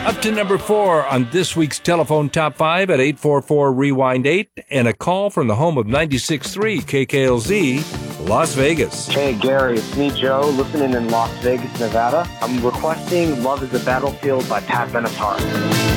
Up to number 4 on this week's Telephone Top 5 at 844-REWIND-8 and a call from the home of 96.3 KKLZ, Las Vegas. Hey, Gary, it's me, Joe, listening in Las Vegas, Nevada. I'm requesting Love is a Battlefield by Pat Benatar.